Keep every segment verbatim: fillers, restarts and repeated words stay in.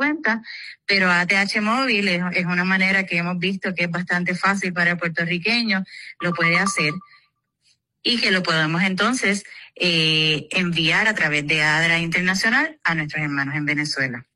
cuenta, pero A T H móvil es, es una manera que hemos visto que es bastante fácil para el puertorriqueño, lo puede hacer y que lo podemos entonces eh, enviar a través de ADRA Internacional a nuestros hermanos en Venezuela.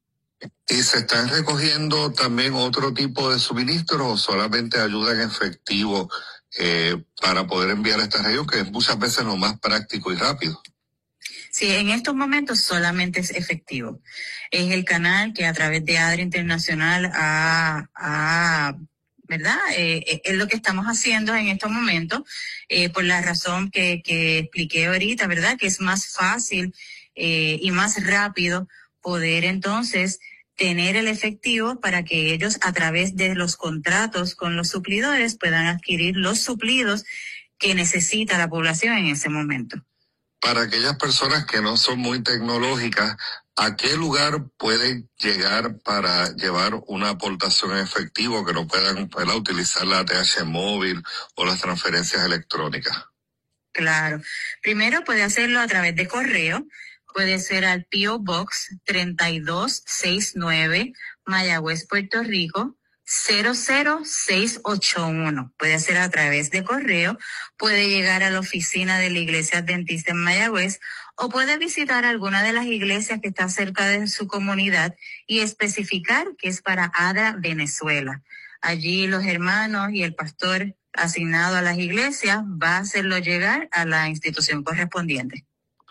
¿Y se están recogiendo también otro tipo de suministros o solamente ayuda en efectivo eh, para poder enviar a esta región, que es muchas veces lo más práctico y rápido? Sí, en estos momentos solamente es efectivo. Es el canal que a través de ADRA Internacional ha... ha ¿verdad? Eh, es lo que estamos haciendo en estos momentos, eh, por la razón que, que expliqué ahorita, ¿verdad? Que es más fácil eh, y más rápido poder entonces tener el efectivo para que ellos a través de los contratos con los suplidores puedan adquirir los suplidos que necesita la población en ese momento. Para aquellas personas que no son muy tecnológicas, ¿a qué lugar pueden llegar para llevar una aportación en efectivo que no puedan, puedan utilizar la A T H móvil o las transferencias electrónicas? Claro. Primero puede hacerlo a través de correo. Puede ser al P O Box treinta y dos sesenta y nueve, Mayagüez, Puerto Rico, cero cero seis ocho uno. Puede ser a través de correo, puede llegar a la oficina de la Iglesia Adventista en Mayagüez o puede visitar alguna de las iglesias que está cerca de su comunidad y especificar que es para ADRA Venezuela. Allí los hermanos y el pastor asignado a las iglesias va a hacerlo llegar a la institución correspondiente.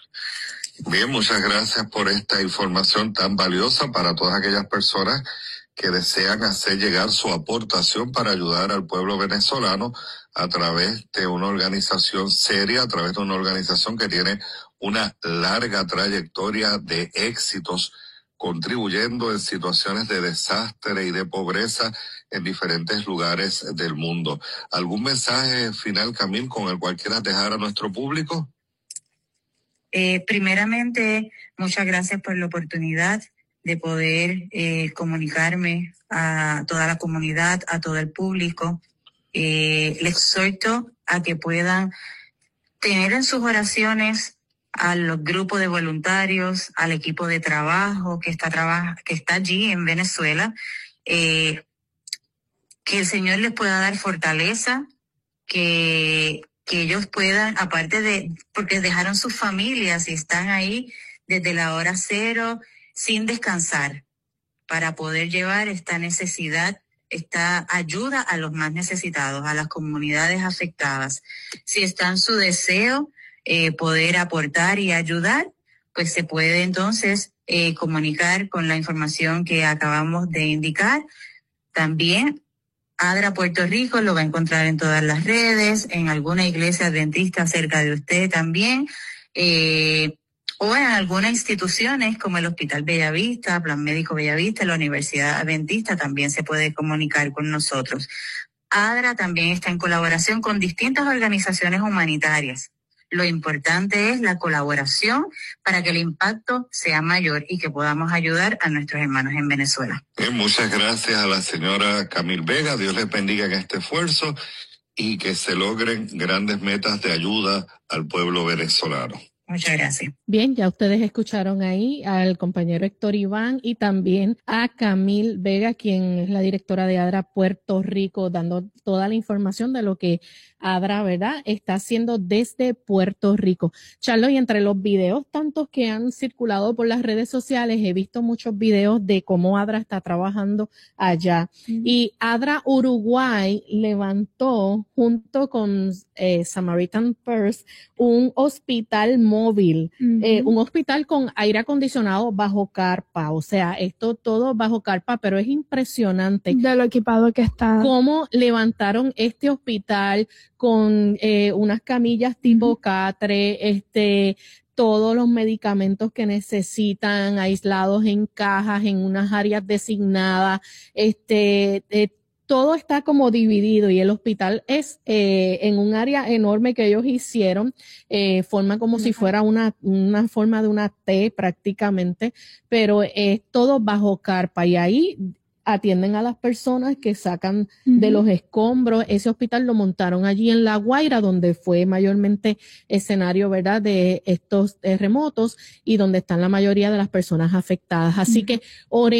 Bien, muchas gracias por esta información tan valiosa para todas aquellas personas que desean hacer llegar su aportación para ayudar al pueblo venezolano a través de una organización seria, a través de una organización que tiene una larga trayectoria de éxitos, contribuyendo en situaciones de desastre y de pobreza en diferentes lugares del mundo. ¿Algún mensaje final, Camil, con el cual quieras dejar a nuestro público? Eh, primeramente, muchas gracias por la oportunidad de poder eh, comunicarme a toda la comunidad, a todo el público. Eh, les exhorto a que puedan tener en sus oraciones a los grupos de voluntarios, al equipo de trabajo que está, traba- que está allí en Venezuela, eh, que el Señor les pueda dar fortaleza, que que ellos puedan, aparte de, porque dejaron sus familias y están ahí desde la hora cero sin descansar para poder llevar esta necesidad, esta ayuda a los más necesitados, a las comunidades afectadas. Si está en su deseo eh, poder aportar y ayudar, pues se puede entonces eh, comunicar con la información que acabamos de indicar. También ADRA Puerto Rico lo va a encontrar en todas las redes, en alguna iglesia adventista cerca de usted también, eh, o en algunas instituciones como el Hospital Bellavista, Plan Médico Bellavista, la Universidad Adventista también se puede comunicar con nosotros. ADRA también está en colaboración con distintas organizaciones humanitarias. Lo importante es la colaboración para que el impacto sea mayor y que podamos ayudar a nuestros hermanos en Venezuela. Bien, muchas gracias a la señora Camil Vega. Dios les bendiga en este esfuerzo y que se logren grandes metas de ayuda al pueblo venezolano. Muchas gracias. Bien, ya ustedes escucharon ahí al compañero Héctor Iván y también a Camil Vega, quien es la directora de ADRA Puerto Rico, dando toda la información de lo que ADRA, ¿verdad?, está haciendo desde Puerto Rico. Charlo, y entre los videos tantos que han circulado por las redes sociales, he visto muchos videos de cómo ADRA está trabajando allá. Mm. Y ADRA Uruguay levantó, junto con eh, Samaritan Purse, un hospital móvil, uh-huh. eh, un hospital con aire acondicionado bajo carpa. O sea, esto todo bajo carpa, pero es impresionante. De lo equipado que está. Cómo levantaron este hospital con eh, unas camillas tipo uh-huh. catre, este, todos los medicamentos que necesitan aislados en cajas, en unas áreas designadas, este, eh, todo está como dividido y el hospital es eh, en un área enorme que ellos hicieron, eh, forma como uh-huh. si fuera una, una forma de una T prácticamente, pero es todo bajo carpa y ahí atienden a las personas que sacan uh-huh. de los escombros. Ese hospital lo montaron allí en La Guaira, donde fue mayormente escenario, ¿verdad?, de estos terremotos y donde están la mayoría de las personas afectadas. Así uh-huh. que